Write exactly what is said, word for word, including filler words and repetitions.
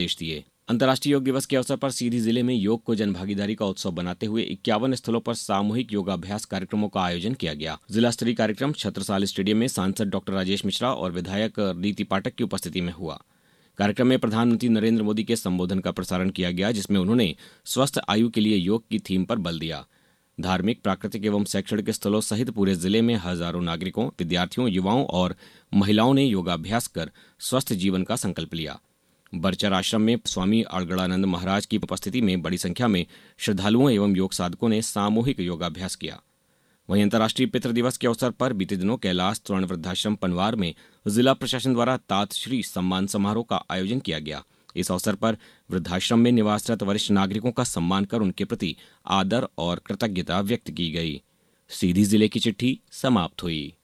निर्देश दिए। अंतर्राष्ट्रीय योग दिवस के अवसर पर सीधी जिले में योग को जनभागीदारी का उत्सव बनाते हुए इक्यावन स्थलों पर सामूहिक योगाभ्यास कार्यक्रमों का आयोजन किया गया। जिला स्तरीय कार्यक्रम छत्रसाल स्टेडियम में सांसद डॉक्टर राजेश मिश्रा और विधायक रीति पाठक की उपस्थिति में हुआ। कार्यक्रम में प्रधानमंत्री नरेंद्र मोदी के संबोधन का प्रसारण किया गया, जिसमें उन्होंने स्वस्थ आयु के लिए योग की थीम पर बल दिया। धार्मिक, प्राकृतिक एवं शैक्षणिक स्थलों सहित पूरे जिले में हजारों नागरिकों, विद्यार्थियों, युवाओं और महिलाओं ने योगाभ्यास कर स्वस्थ जीवन का संकल्प लिया। बरचर आश्रम में स्वामी अड़गड़ानंद महाराज की उपस्थिति में बड़ी संख्या में श्रद्धालुओं एवं योग साधकों ने सामूहिक योगाभ्यास किया। वहीं अंतर्राष्ट्रीय पितृ दिवस के अवसर पर बीते दिनों कैलाश स्वर्ण वृद्धाश्रम पनवार में जिला प्रशासन द्वारा तातश्री सम्मान समारोह का आयोजन किया गया। इस अवसर पर वृद्धाश्रम में निवासरत वरिष्ठ नागरिकों का सम्मान कर उनके प्रति आदर और कृतज्ञता व्यक्त की गई। सीधी जिले की चिट्ठी समाप्त हुई।